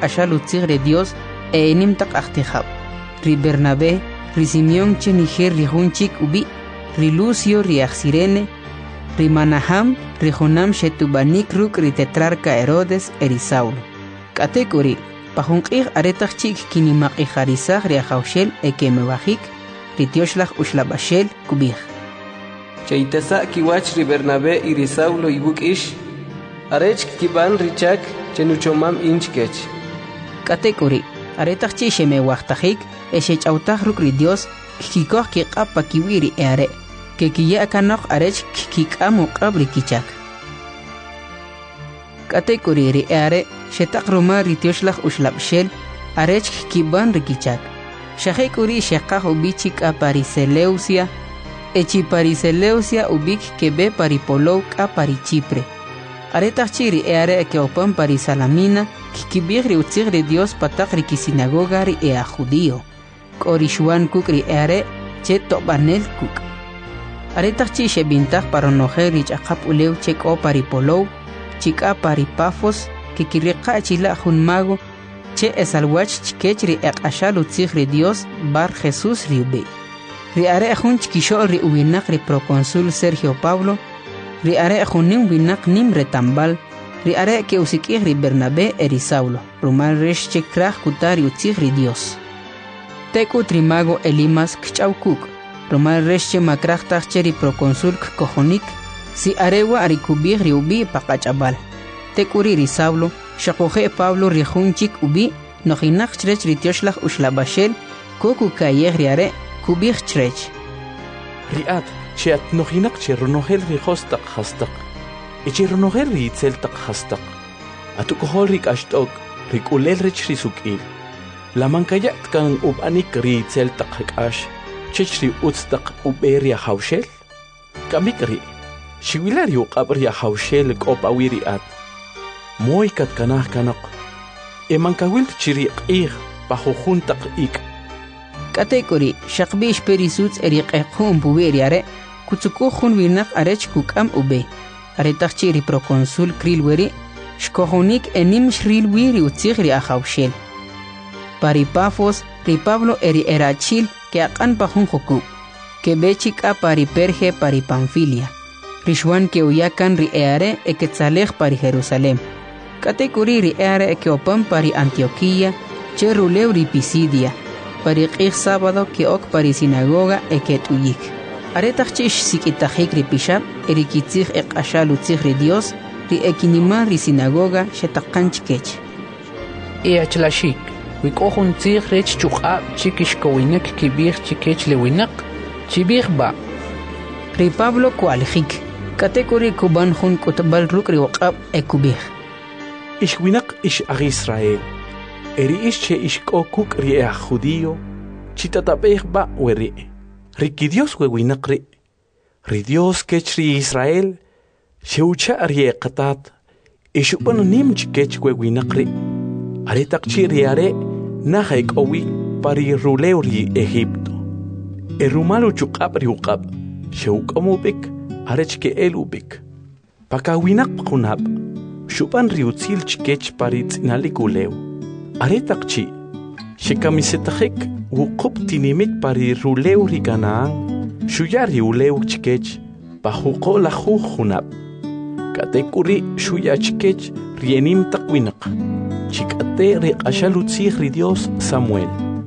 ashal utzig re Dios enim tak ahtihab. Ri Bernabé, ri Simeón che niger ri hunchik ubi, ri Lucio ri Axirene, ri Manaham, ri Jonam shetubanik ruk ri tetrarca Herodes eri Saulo. Katekuri, pahunqig aretach chik kinimak iharizag ri ahaushel ekemebajik, ri tioshlach ushlabashel kubig. Chaytasa kiwach ri Bernabé y ri Saulo ibuk ish, arech kiban richak chenuchomam inchkech. Katekuri, aretach chi shemewajtajik, eshechautaj ruk ri Dios, kikikoh kiqapa kiwiri eare, que kiya kanok arech kikamo qabri kichak. Katekuri ri eare, shetak roma ri tioshlach ushlabshel, arech kiban ri kichak. Shahekuri shekaj ubichik a Pariseleusia, echi Pariseleusia ubik kebe paripolou a Parichipre. Aretach chiri eare que opan Parisalamina, kikibigri utzigri Dios patakri ki sinagoga ri ea judío. Korishuan kuk ri eare, che tobanel kuk. Aretach chi shebintach paronojer ri chakap uleu chek o paripolou, chika paripafos, kikiriqa chila junmago, che esalwach chikech ri ekashal utzigri Dios bar Jesús ri ube. Ri are jun chikishol ri ubinak ri proconsul Sergio Pablo, ri are junin winak nim retambal, ri are que usikih ri Bernabé eri Saulo, rumal resh chekraj kutari utzig ri Dios. Teku trimago Elimas kchaukuk, rumal resh che makraj tachche ri proconsul kojonik, si arewa arikubig ri ubi pakachabal. Tekuri ri Saulo, shakoje Pablo ri junchik ubi, nojinak chrech ri tioshlach ushlabashel, koku kayeh ri are, kubig chrech. Riat, che at nojinak che ronogel ri hostak hastak. Eche ronogel ri itzeltak hastak. Atukohol rik ashtok, rik ulel rich ri sukil. La mankayat kan ubanik ri itzeltak hakash, chech ri utstak uberia haushel. Kamik ri, shiwilar yu qabria haushel kopawiri at. Moy kat kanah kanak. Emankawil chiri qih pahujuntak ik. Katekuri, shakbish perisuts eriqeqhum buberiare, kutsukuhun winak arech kukam ube. Aretachiri proconsul krilweri, shkohonik enim shrilwiri utzigri ahaushel. Paripafos, ri Pablo eri erachil que akan pahun joku, que bechika pariperge paripamfilia. Rishwan que uyakan ri eare eketzalej pari Jerusalem. Katekuri ri eare ekeopan pari Antioquía, che ruleu ri Pisidia. Pari qih sábado que ok pari sinagoga eketuyik. Aretachchish sikitajik ri pishab, erikitzig ekashalutzig ri Dios, ri ekinima ri sinagoga shetakanchkech. Eachlashik, wikohun tzig rech chukab chikishkowinek kibir chikech lewinak, chibir ba. Ri Pablo kualijik, katekuri kuban hun kutabal ruk ri waqab ekubir. Ishwinak ish ag Israel. Eri ische ishkokuk ri ea judío, chitatapej ba weri. Riki Dios wewinak ri. Ri Dios kech ri Israel, sheucha ri qatat, ishupan nim chikech wewinak ri. Aretak chi ri are, nahaik owi pari ruleu ri Egipto. Erumalu chukab ri uqab, sheukamubik, arechke elubik. Pakawinak kunab, shupan ri utzil chikech pari tzinalikuleu. Aretaqchi, shikamisetajik wuqub tinimik pari ruleu ri Canaán, shuyari uleu chikech, pajuqo la junab. Katekuri shuya chikech rienim taqwinak, chikate ri qashalutzig ri Dios Samuel.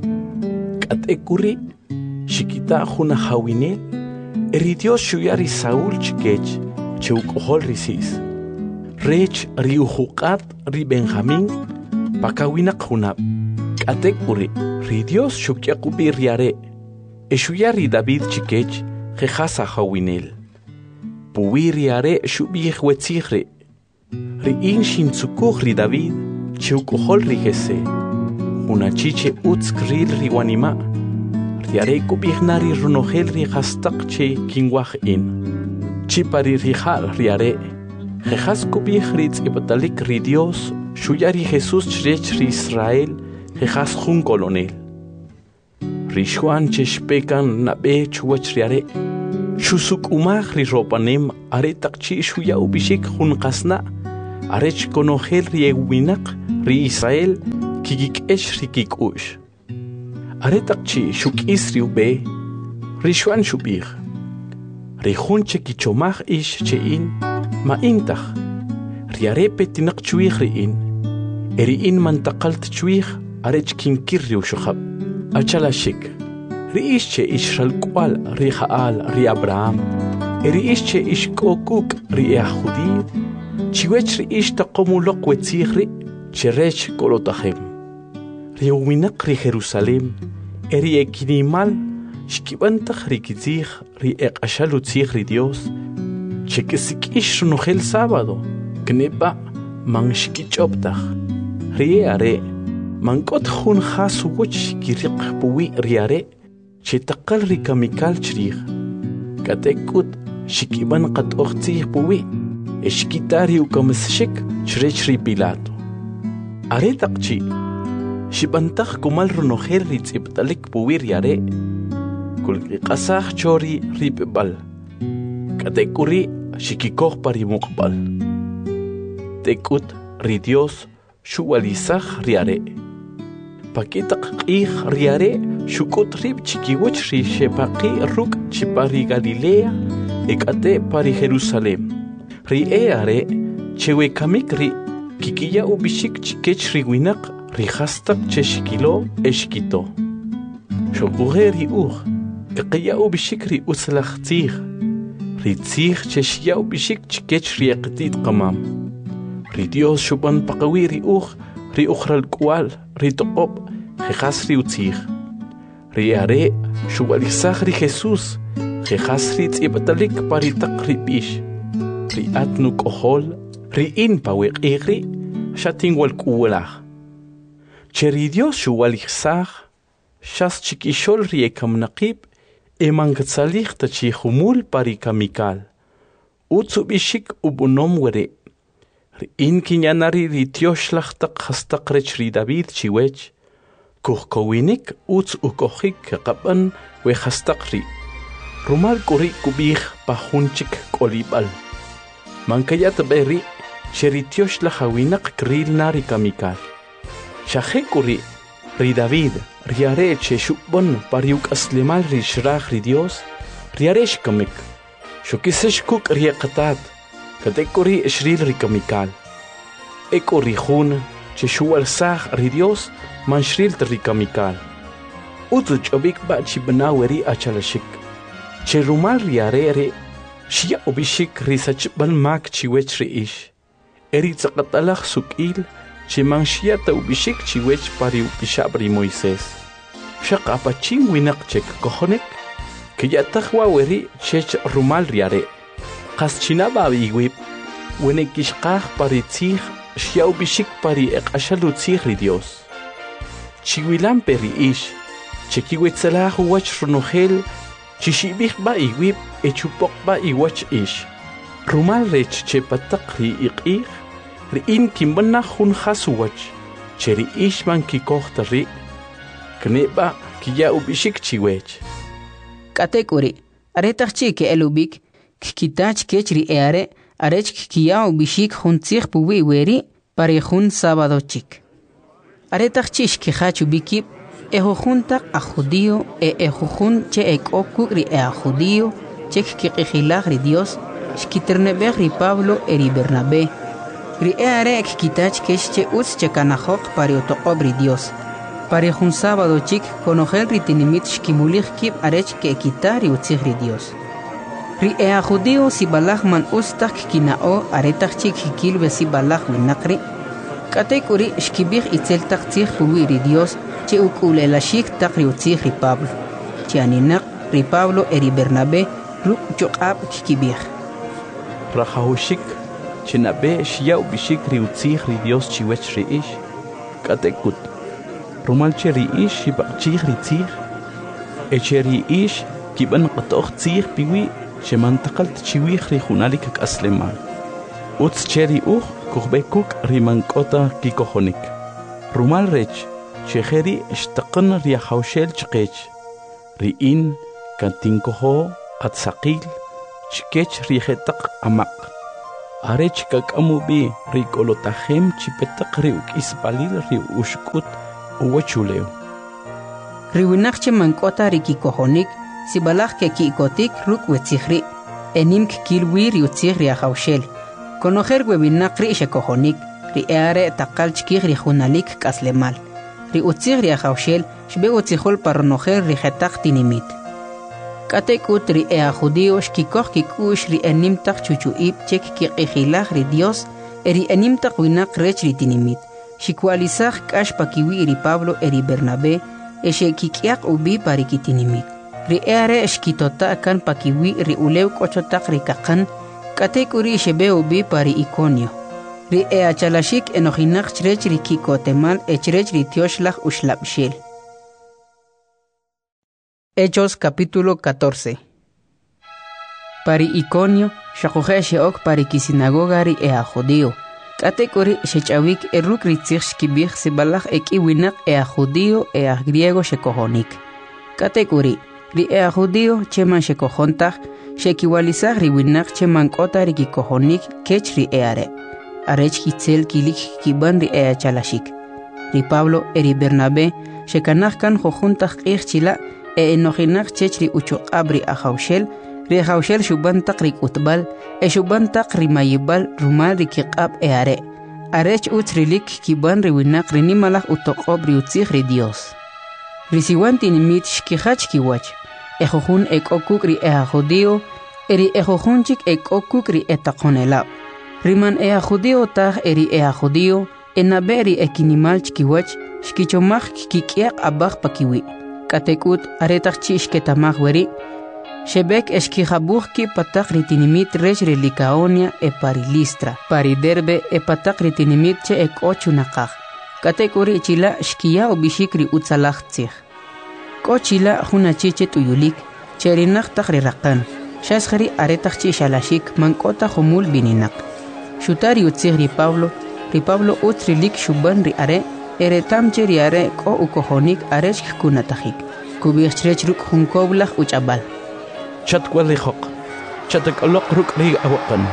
Katekuri shikita juna hawinel, ri Dios shuyari Saúl chikech, cheuqohol risis. Rech ri ujuqat ri Benjamín, pakawinak hunab, katekuri, ri Dios shukyakubi riare, eshuyari David chikech, jejasa hawinel. Puwi riare shubih wetzigre, ri inshin tsukuh ri David, cheukuhol ri jese, unachiche utzkril ri wanima, riare kubihnari runogel ri hastak che kingwah in. Chipari rijal riare, jejas kubih ritz ibetalik ri Dios, shuyari Jesús chrech ri Israel, jejas jun colonel. Rishuan cheshpekan nabe chuwach riare, shusuk umah ri ropanem aretakchi shuya ubishik jun qasna, arech konogel ri ewinak ri Israel, kikikesh rikikush. Aretakchi shukis riube, rishuan shubir. Rihunche kichomach ish chein, ma intach. Riarepe tinak chuich riin. Eriin mantakalt chuich, arech kinkirriu shukhab. Achalashik. Riische ishral kwal rihaal ri Abraham. Eriische ishkokuk ri Judío. Chiwech riish taqomulok wetzihri, cherech kolotachem. Riuminak ri Jerusalem. Eri ekinimal, shkibantach rikizich ri ekashalutzich ri Dios. Chekesik ish runohel sábado. Knepa man shkichoptach. Rie are. Mankot hun hasuwoch kirik puwi riare. Chetakal rikamikal chrih. Katekut shikiban qat ochtih puwi. Eshkitari ukamsshik chrechri Pilato. Aretakchi. Shibantak kumal runoher ritziptalik puwi riare. Kulki qasah chori ripbal. Katekuri shikikoh parimukbal. Tekut ri Dios shuwalizah riare. Pakitak qih riare shukut rib chikiwach ri shepaqi ruk chipari Galilea ekate pari Jerusalem. Ri eare chewe kamik ri kikiya ubishik chikech ri winak ri hastak cheshikilo eshkito. Shokuhe ri kikiya ubishik ri uslach tzih. Ri tzih cheshiya ubishik chikech ri eqtit qamam. Ri Dios shuban paqawi ri ukhral kwal ri toqob jejas ri utzih. Ri are shuwalizah ri Jesus jejas ri tzipatalik paritak ri bish. Ri atnu kohol ri in pawek igri shatin wal kuwalah. Che ri Dios shuwalizah shas chikishol ri ekamnaqib emangatsalih tachihumul parikamikal. Utsubishik ubunom were. In kinyanari ri tioshlachtak hastakrech ri David chiwech. Kuhkowinik uts ukohik kapan we hastakri. Rumal kuri kubih pahunchik kolibal. Mankayat beri cheri tioshlahawinak kril nari kamikal. Shahe kuri ri David riare che shubon pariuk aslemal ri shrach ri Dios riaresh kamik. Shukisesh kuk riaqatat. Katekuri shril rikamikal. Ekuri hun che shual sah ri Dios man shril rikamikal. Utuch obik ba chibnaweri achalashik. Che rumal riarere shia obishik risachbal mak chiwech riish. Eri tzaqatalach sukil che man shia ta ubishik chiwech pari upishabri Moises. Shaq apachin winak chek kohonek que yatahwa weri chech rumal riare. Qaschinaba biwib, wenekishqaj paritzij, xiau bishik pari eqashalutzij ri Dios. Chiwilan peri ish, chekiwetzalah wach runogel, chishibij ba iwib, echupok ba iwach ish. Rumal rech chepatak ri iqij, ri in kimbana hun hasuwach, cheri ish man kikohta ri, kneba kiyau bishik chiwech. Katekuri, aretachchi ke elubik, kitach kechri eare, arech kiyao bishik huntzich puwi weri, pari hun sábado chik. Aretachchish kihachu bikip, ehujuntak a judío, ehujun che ekokuk ri a judío, chek kikihilag ri Dios, shkiternebeg ri Pablo eri Bernabé. Ri eare kitach kesh che utz che kanahok pari otokob ri Dios. Pari hun sábado chik, konogel ri tinimit shkimulich kip arech ke ekitari utzich ri Dios. Ri ea judío si balach man ustak kinao aretach chik hikilbe si balach winakri. Katekuri shkibich itzeltak tzich puwi ri Dios che ukulelashik tak ri utzich ri Pablo. Che aninak ri Pablo eri Bernabé ruk chokab kikibich. Rajahushik chenabe shiau bishik ri utzich ri Dios chiwech ri ish. Katekut. Rumal che ri ish shibachich ri tzich. Eche ri ish kiban qatoch tzich piwi shemantakal tchiwich ri junalik aslemal. Utz cheri kuhbekuk rimankota kikohonik. Rumal rech cheheri shtaqan ri haushel chqech. Ri in kantinkoho atsaqil chkech ri hetak amak. arech kakamubi rikolotajem chipetak riuk ispalil riu ushkut uwachuleo. Riwinakche mankota rikikohonik, sibalak ke kikotik ruk wetzihri, enim kilwi riutzihri ahaushel. Konoher webinakri shekohonik, ri eare takalchkih ri junalik kaslemal. Ri utzihri ahaushel, shbe utzihol paronoher ri jetak tinimit. Katekut ri ea judío shkikoh kikush ri enimtak chuchuib chek kiqihilach ri Dios, eri enimtak winak rech ri tinimit. Shikualizach kash pakiwi ri Pablo eri Bernabé, eshe kikiak ubi parikitinimit. Ri eare shkitota kan pakiwi ri ulew kochotak ri kakan, katekuri shebe ubi pari Iconio. Ri ea chalashik enojinak chrech ri kikotemal echrech ri tioshlach ushlapshil. Hechos capítulo 14. Pari Iconio, shakuhe sheok pari kisinagoga ri ea judío. Katekuri shechawik eruk ritzich shkibich sibalach ekiwinak ea judío ea griego shekohonik. Katekuri ri ea judío cheman shekohontach shekiwalizach ri winak cheman kota ri kikohonik kech ri eare. Arech kitzel kilik kiban ri ea chalashik. Ri Pablo eri Bernabé shekanach kan jojuntach chila enojinak chechri uchuqabri ahaushel, ri ahaushel shubantak ri utbal, shubantak ri mayibal rumal ri kiqab eare. Arech utzrilik kiban ri winak ri nimalach utoqob ri utzich ri Dios. Ri siwantinimit shkihach kiwach, ejojun ekokuk ri ea judío, eri ejojunchik ekokuk ri etaqonelab. Riman ea judío taj eri ea judío, enabe ri ekinimal chkiwach, shkichomach kikiak abach pakiwi. Katekut aretach chishketamach weri, shebek eshkijabuhki patak ritinimit rech Licaonia e pari Listra, pari Derbe e patak ritinimit che ek ochunakaj. Katekuri chila shkia ubishikri utzalach tzich. Kochila junachiche tuyulik, cherinach takri rakan, shashari aretach chishalashik mankota humul bininak. Shutari utzigri Pablo utzrilik shuban ri are, eretamche ri are ko ukohonik arech kunatajik. Kubichrech ruk junkoblach uchabal. Chatkwalihok, chatakalok ruk ri awakan.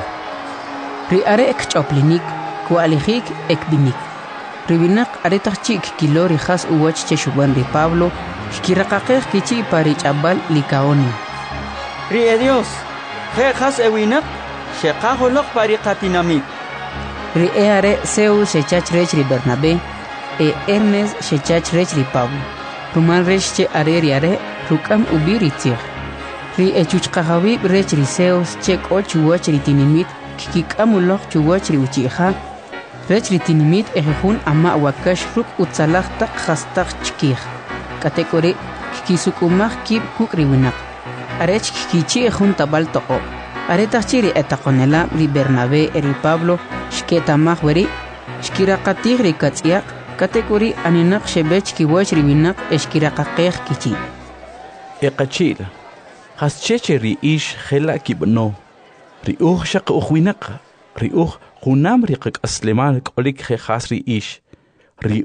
Ri are ek choplinik, kualijik ek binik. Ribinak aretachik kilo ri has uwach che shuban ri Pablo, shkirakakej kichi pari chabal Licaonia. Ri e Dios, je has ewinak, shekajolok pari katinamit. Ri e are Zeus shechach rech ri Bernabé, e Hermes shechach rech ri Pablo. Ruman rech che are ri are, rukam ubi ri tzich. Ri e chuchkajawib rech ri Zeus che ko chuwach ri tinimit, kikikamulok chuwach ri uchiha. Rech ri tinimit ejejun ama wakash ruk utzalach tak hastak chkih. Katekori kikisukumach kib kuk ri winak. Arech kikichi ejun tabal toko. Aretach ri etaqonela ri Bernabé eri Pablo shketamach weri, shkirakatih ri katziak. Katekuri aninak shebech kiwach ri winak eshkirakakej kichi. Ekachil, hascheche ri ish jela kibno. Ri shak winak, ri hunam ri aslemal kolik has ri ish. Ri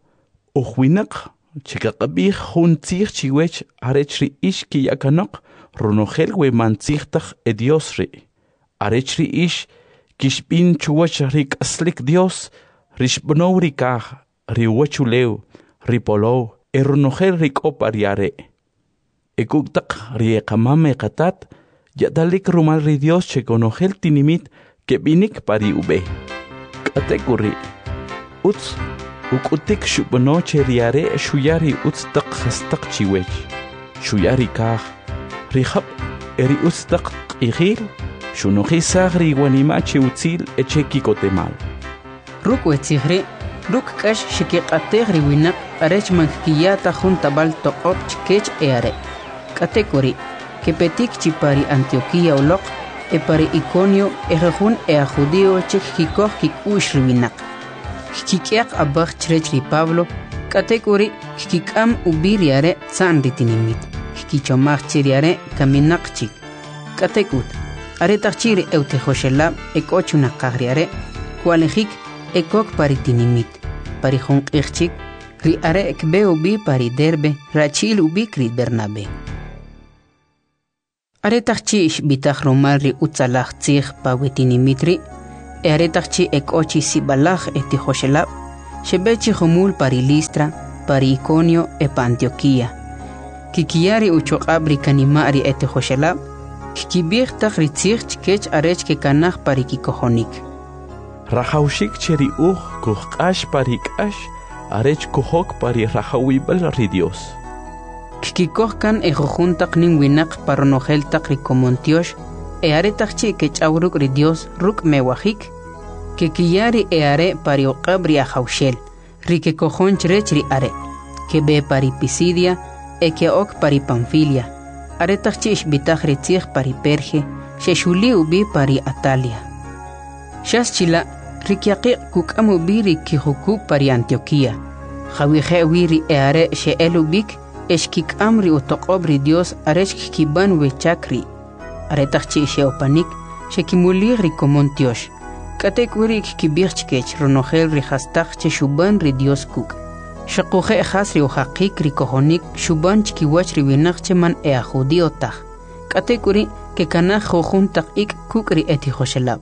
winak, chikakabih hun tzich chiwech arech ri ish ki yakanok, runogel we manzichtach e Dios ri. Arech ri ish, kishpin chuwach rik aslik Dios, rishbno rikah. Riwachuleu, ripolou, erunogel ricopariare. Ekuktak riekamame katat, yadalik rumal ri Dios chekonogel tinimit que binik pari ube. Katekuri, utz, ukutik shubnoche riare shuyari utztak hastak chiwech. Shuyari kah, rihab, eri utztak ihil, shunogizag riwanimache utzil echekikotemal. Rukwetihri. Ruk kash shikiqateh ri winak arech mankiyata juntabal toqop chkech eare. Katekuri, kepetik chipari Antioquía ulok, e pari Iconio ejejun ea judío chek kikoh kikush ri winak. Kikiak abach chrech ri Pablo, katekuri kikam ubiri are tsan ritinimit. Kikichomach chiriare kaminak chik. Katekut, aretach chiri eutejoshela ekochunakagriare, kualejik ekok pari tinimit, pari jonqixchik, ri are ekbe ubi pari Derbe, rachil ubi kri Bernabé. Aretach chish bitach romal ri utzalach tzich pawetinimit ri, earetachchi ekochi sibalaj etihoshelab, shebechi homul pari Listra, pari Iconio pa Antioquía. Kikiyari uchoqabri kanimari etihoshelab, kikibirtaj ritzich kech arech ke kanaj pari kikohonik. Rajaushik cheri kuhkash pari kash, arech kuhok pari rajawibel ri Dios. Kikikohkan ejojuntak nin winak paronojeltak rikomontiosh, earetachchi kech auruk ri Dios ruk mewajik, kikiyari eare pari oqabri ajaushel, rike kojonch rech ri are, kebe pari Pisidia, eke ok pari Panfilia, aretachchi ishbitaj ritzich pari Perge, sheshuli ubi pari Atalia. Shaschila, rikiaqi kukamu biri kihuku pari Antioquía, jawije wiri eare she elubik, eshkik amri utoqobri Dios arech kiban wechakri, aretachchi sheopanik, shekimulir rikomontiosh, katek wiri kibirchkech ronogel rihastach che shuban ri Dios kuk. Shakuje hasri uhaqik rikohonik shuban chkiwach riwinach che man judiotach, katek wiri ke kanaj jojuntak ik kuk ri etihoshelab.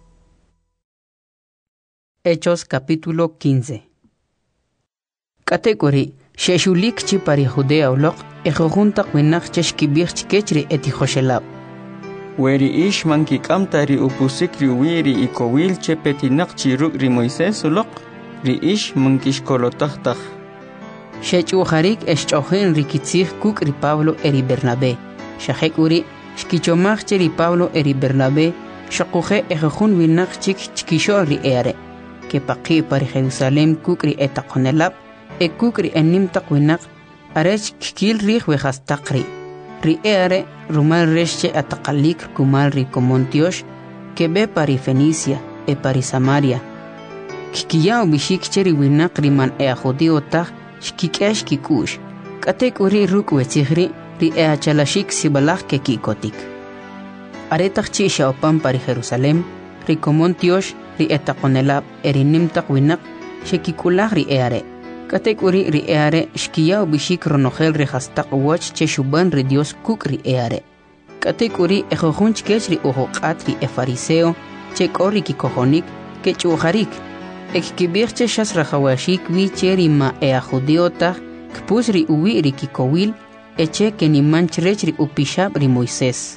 Hechos capítulo 15. Katekuri, sheshulik chi pari Judea uloq, ejojuntak winach cheshkibich chikechri etihoshelab. Weri ish mankikam upusik ri wiri ikowil che petinak chiruk ri Moisés uloq, ri ish mankishkolotach. Shechuharik eschojen rikitzich kuk ri Pablo eri Bernabé. Shahekuri, shkichomach ri Pablo eri Bernabé, shakuje ejojun winach chik chikisho ri eare. Que paqi pari Jerusalem kukri etaqonelab, kukri enim taqwinak, arech kikil rih wehastaqri. Ri eare rumal resche ataqalik kumal ri komontiosh, que be pari Fenicia, pari Samaria. Kikiyao bishik cheri winak riman judiotaj, shkikesh kikush, katek uri ruk wechihri, ri chalashik sibalaj ke kikotik. Aretach shaopan pari Jerusalem, ri komontiosh, ri etaqonelab erinimtaq winak shekikulah ri eare. Katek uri ri eare shkiyao bishik ronogel ri hastaq wach che shuban ri Dios kuk ri eare. Katek uri ejojunch kech ri ujoqat ri fariseo che kori kikohonik ke chuharik. Ekibir che shas rajawashik wi che ri ma judiotach kpus ri uwi ri kikowil eche ke ni manchrech ri upishab ri Moisés.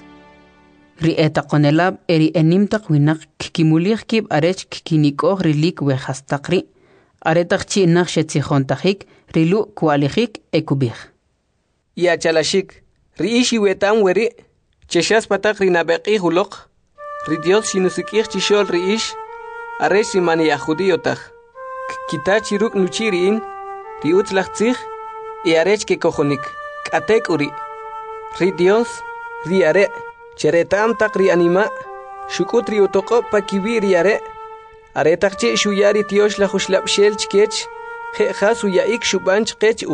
Ri etaqonelab eri enimtaq winak kikimulich kib arech kikinikoh rilik wehastaqri, aretachchi nakshetzijontajik rilu kualijik ekubij. Yachalashik, ri ishi wetam weri, cheshas patak rinabeqi huloq, ri Dios shinusikich chishol ri ish, arech rimani judiotaj, kitachi ruk nuchiriin, ri utzlachtzich, arech ke kojonik, katek uri, ri Dios, ri are, cheretam takri anima, shukutri utoqo pa kibiri are, aretakchi shuyari tiosh la hushlab shel chkech, jejas uyaik shubanch kech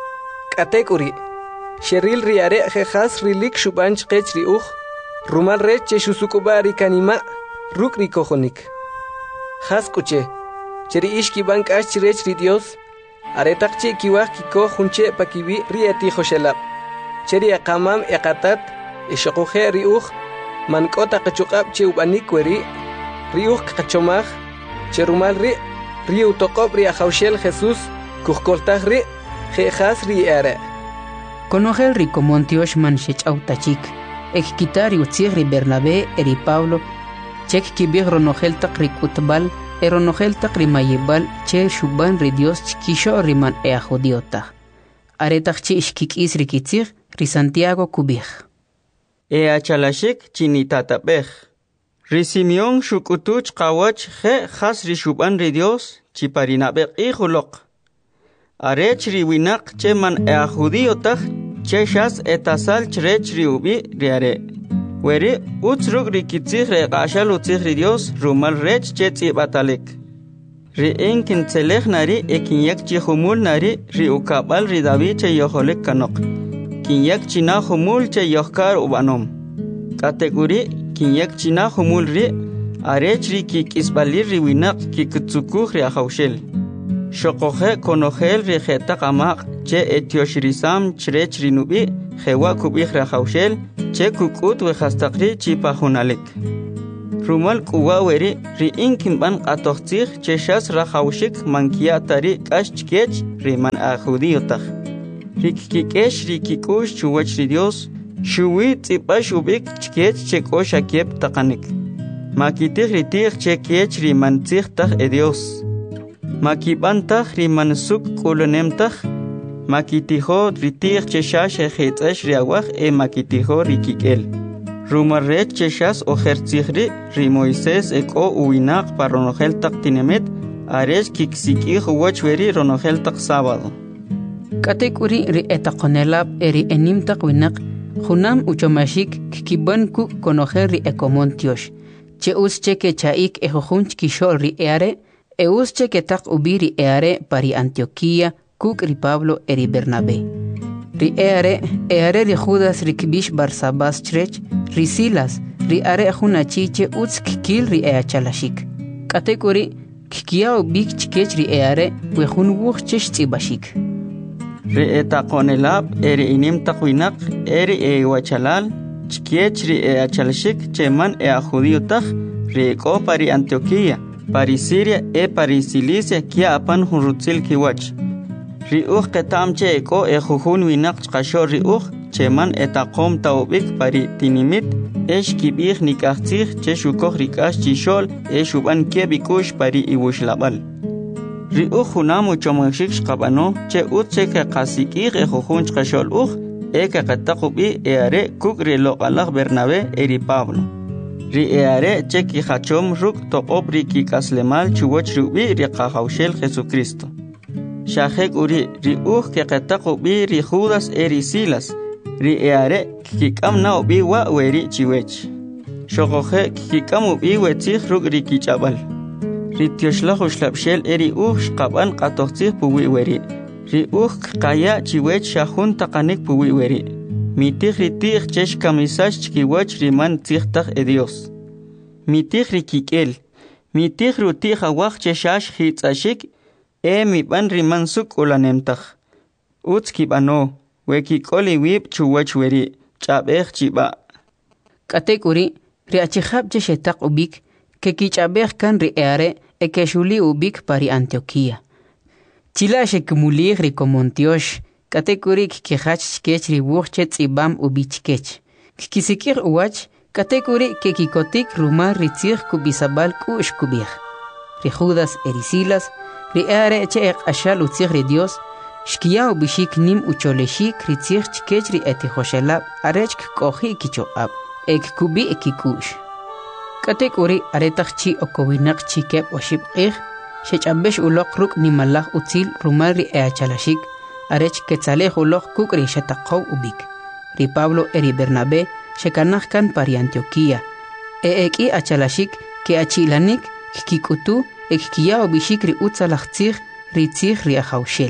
Katek uri, sheril riare jejas rilik shubanch kech ri rumal reche shusukubari kanima, ruk ri kojonik. Jas kuche, cheri ishki bank ash chirech ri Dios, aretakchi kiwak kiko hunche pa kibi rieti hoshelab, cheri akamam ekatat, ishaquje riuj mankota qachuqab che ubanik weri riuj qachomaj che rumal ri utoqob ri ajaushel Jesús kujkoltaj ri jejas ri are. Conogel ri komontiosh man shechautachik, ekitari utzig ri Bernabé eri Pablo, chek kibig ronogel tak ri kutbal, ronogel tak ri mayibal che shuban ri Dios chkisho ri man judiota. Aretachchi ishkikis ri kitzig ri Santiago kubig. Chalashik chinitatapej. Ri Simeon shukutuch kawach je has ri shuban ri Dios chiparinabek ijuloq. Arech ri winak cheman judiotaj che shas etasal chrech ri ubi riare. Weri utzruk ri kitzig re qashal utzig ri Dios rumal rech che tsibatalek. Ri inkin tselej nari ekinyak chihumul nari ri ukabal ri David che yoholek kanok. Kinyak china humul che yohkar ubanom. Kategori kinyak china humul ri arech ri kikisbalir ri winak kikutsukuj ri ajaushel. Shokoje konogel ri jetaqamaq che etioshrisam chrech ri nubi jewa kubij ri ajaushel che kukut wejastaqri chipajunalek. Rumal kuwaweri ri inkin ban atoxtich cheshas rajawshik mankia tari kashchkech riman a judíotach. Rikikesh rikikush chuwach ri Dios, shuwi tsipash ubik chkech chekosh akiep takanik. Makitich ritich chekech riman tzichtach e Dios. Makibantach riman suk kulunemtach. Makitijo ritich cheshash ejitzash riawach e makitijo rikikel. Rumarrech cheshas ojertzihri ri Moisés eko uinaq pa ronojeltak tinemet aresh kiksikij uwachweri ronojeltak sábado. Katekuri ri etaqonelab eri enimtaq winaq junam uchomashik kikiban ku konojer ri ekomontiosh. Che usche que chaik ejojunch kishol ri eare e usche que taq ubiri eare pari Antioquía kuk ri Pablo eri Bernabé. Ri eare ri Judas ri kibish Barsabas chrech ri Silas ri are junachiche utz kikil ri chalashik. Katekuri kikiao bik chkech ri eare wejun wuch chesh tzibashik. Ri etaqonelab eri inim taqwinak eri wachalal chkech ri chalashik cheman judíotach ri eko pari Antioquía pari Siria pari Cilicia kia apan hunrutzil kiwach. Ri ketamche eko jujun winak chqasho ri cheman etaqom taubik pari tinimit kibih nikachtzich che shukoh rikash chishol shuban kebikush pari iwushlabal. Ri junamu chomashik shqabano che utche ke qasikih jujun chqashol ke qataqubi eare kuk ri loqalaq Bernabé eri Pablo. Ri eare che ki hachom ruk toqob ri kikaslemal chuwach rubi ri qahawshel Jesucristo. Shahek uri ri ke qataqubi ri Judas eri Silas. Ri eare kikam na ubi wa weri chiwech. Shogoje kikam ubi wetzich ruk ri kichabal. Ri tioshlach ushlabshel eri shqaban qatoxtzich puwi weri. Ri qaya chiwech shahun taqanik puwi weri. Mitich ri tich chesh kamisash chkiwach riman tzichtach e Dios. Mitich ri kikel. Mitich rutich awach cheshash hitzashik mi ban riman suk ulanemtach. Utz kibano. Wekikoli wib chuwach weri, chabech chiba. Katekuri, ri achihab jeshetak ubik, ke kichabech kan ri eare, ke shuli ubik pari Antioquía. Chila shekumulig ri komontiosh, katekuri kikihach chkech ri wuchet ibam ubichkech. Kikisikir uwach, katekuri ke kikotik rumar ri tzich kubisabal kush kubich. Ri Judas eri Silas, ri eare che ashal utzich ri Dios, Shkiya ubishik nim ucholeshik ritzich chkech ri etihoshelab arechk kohi kichoab kubi kikush. Katekuri aretachchi okowinak chikep oshib shechambesh ulok ruk nimalach utzil rumar ri chalashik arech ketzalej ulok kuk ri shetaqaw ubik. Ri Pablo eri Bernabé shekanach kan pari Antioquía. Eki achalashik ke achilanik kikutu kiya ubishik ri utzalach tzich ritzich ri ahawshel.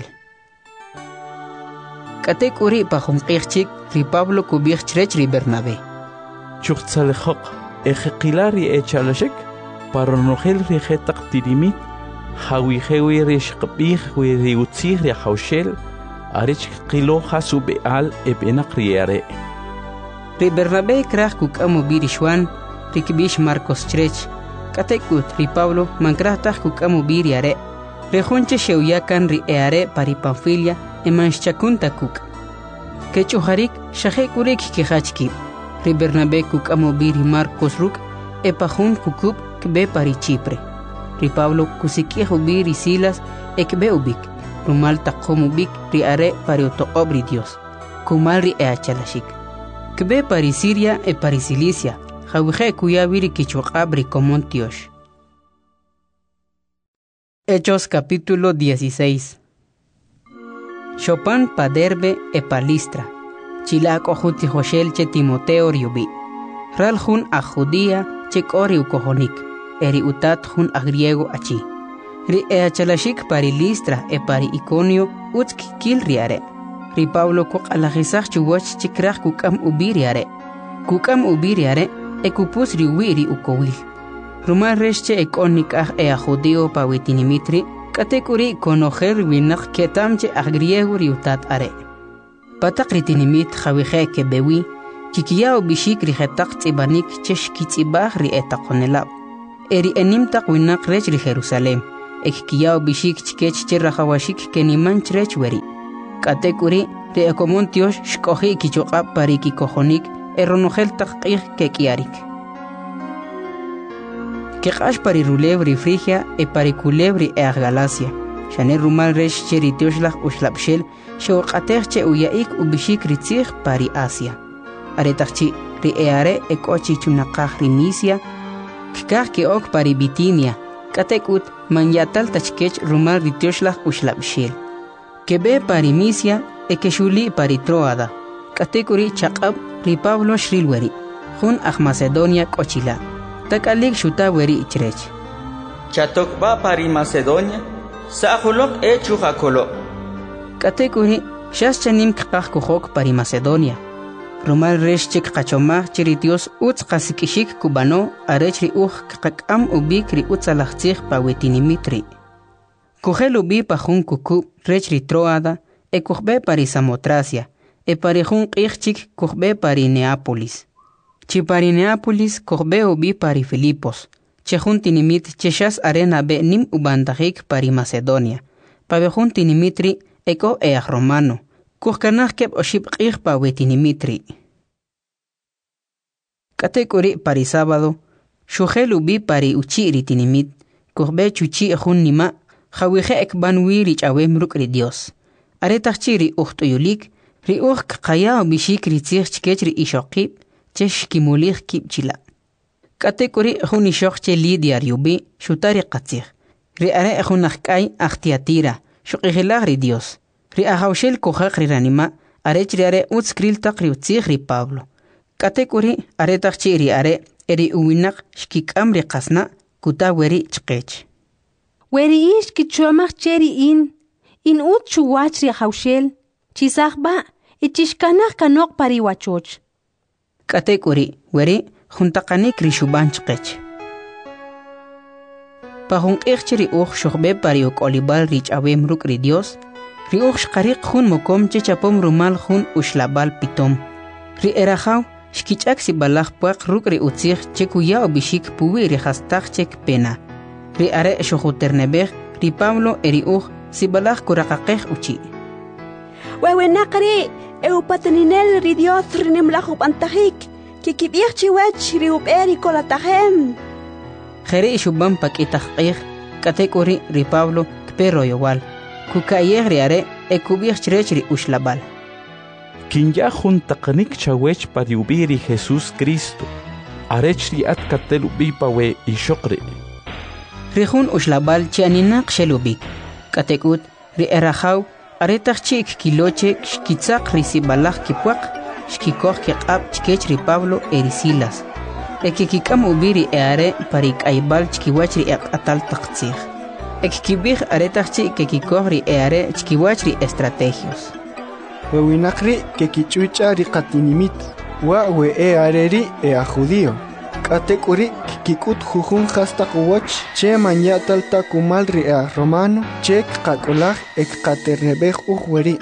Katekuri pajumqirchik ri Pablo kubich chrech ri Bernabé. Chuqtzalejok ejekilari chalashik paronogel ri jetaq tirimit hawijewi ri shqbih wi ri utzih ri hawshel arich qilo hasu beal ebenaq riare. Ri Bernabé kraj kukamu birishwan ri kibish Marcos chrech. Katekut ri Pablo mankraj kukamu biriare. Ri junche sheuyakan ri eare pari Panfilia emanshchakunta kuk. Kechuharik shahekurik kihachki. Ri Bernabé kuk amobiri Marcos ruk epahun kukub kbe pari Chipre. Ri Pablo kusikihu biri Silas ekbe ubik. Rumal taqom ubik ri are pari otoobri Dios. Kumal ri chalashik. Kbe pari Siria pari Cilicia. Jawije kuya biri kichuqabri komontiosh. Hechos capítulo 16. Chopin pa Derbe pa Listra. Chilak ojuti Joshel che Timoteo riubi. Ral jun a Judía che kori ukohonik. Eri utat jun a griego achi. Ri chalashik pari Listra pari Iconio utsk kil riare. Ri Pablo kuk alajisach chuwach chikrach kukam ubiriare. Kukam ubiriare kupus riwiri ukowil. Rumar resche ekonik a Judío pa witinimitri. Katekuri konojer winak ketamche a griego riutat are. Patakritinimit jawije kebewi, Chiquiyao bishik rijetak tzibanik chesh kitzibah ri etaqonelab. Eri enimtak winak rech ri Jerusalem. Ekikiyao bishik chikech cherrajawashik kenimanch rech weri. Katekuri ri ekomontios shkoji kichoqab pariki kojonik eronojel taqqij kekiarik. Keqash pari rulebri Frigia e pari culebri e Galacia. Shane rumal resh cheri tioshlag ushlabshel shoqatech uyaik ubishik ritzig pari Asia. Aretachchi ri eare e kochi chunaqaj ri Misia kikaj ke ok pari Bitinia. Katekut manyatal tachkech rumal ri tioshlag ushlabshel. Kebe pari Misia e keshuli pari Troada. Katekuri chaqab ri Pablo shrilweri. Jun Macedonia kochila. Takalik shuta weri ichrech. Chatokba pari Macedonia, Sahulok chujakolo. Katekuri shas chanim kqaj kuhok pari Macedonia. Rumal resh chik qachomaj chiri Dios utz qasikishik kubano arechri qaqam ubik ri utzalajtzij pa wetinimitri. Kuhel ubi pa jun kuku rechri Troada e kuhbe pari Samotracia e pari jun qijchik kuhbe pari Neápolis. Chi pari Neápolis kuhbe ubi pari Filipos. Che jun tinimit cheshas arena be nim ubandajik pari Macedonia. Pa be jun tinimitri eko romano. Kuhkanaj keb oshib qij pa wetinimitri. Katekuri pari sábado, shujel ubi pari uchiri tinimit, kuhbe chuchi jun nima, jawije ekban wiri chawem rukri Dios. Aretachiri uhtuyulik, ri qaya ubishik ritzich chkechri ishokib, chesh kimulich kibchila. Katekuri jun ishokche lidiar yubi, shutari qatzich. Ri are jun akay achtiatira, shuqihilag ri Dios. Ri ahawshel kuhaq ri ranima, arechri are utskril taqri utzich ri Pablo. Katekuri aretachchi ri are eri uwinak shkikam ri qasna kuta weri chqech. Weri ish kichomach cheri in ut chuwach ri ahawshel, chisaqba ichishkanaj kanok pari wachoch. Katekuri weri juntaqanik ri shuban chqech. Pa jun qijchi ri shuqbe pari olibal ri ch'awem ruk ri Dios, ri shqariq jun mokom chapom rumal jun ushlabal pitom. Ri erajaw shkichak si balaj puaq ruk ri utzij chekuya obishik puwi ri hastaq chek pena. Ri are shujuternebej ri Pablo eri si balaj kuraqaqej uchi. Wewenaqri eupateninel ri Dios rinimlajub antajik kikibij chiwech ri uberi kolatajem. Jeri shuban pakitajqej katekuri ri Pablo kpero yowal. Kukayej ri are ekubij chrech ri ushlabal. Kinya juntaqanik chawech pari ubiri Jesús Cristo. Arechri atkatel ubi pawe ishokri. Rijun ushlabal chianinak shelubik. Katekut ri erajaw aretach chik kiloche shkitzaq ri sibalaj kipuaq shkikoj kiqab chkech ri Pablo eri Silas. Ekikikam ubiri are parik aybal chkiwach ri atal taqtzij. Ekikibij aretach chik kikikoj ri are chkiwach ri estrategios. Wewinakri kekichucha ri qatinimit wa we areri a judío. Katekuri kikut jujun hastaq wach che manyatal takumal ri a romano che qakolaj ekqaternebej weri.